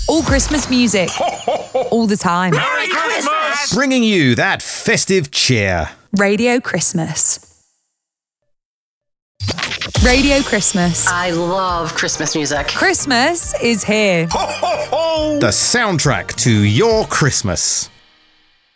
All Christmas music. All the time. Merry Christmas! Bringing you that festive cheer. Radio Christmas. Radio Christmas. I love Christmas music. Christmas is here. The soundtrack to your Christmas.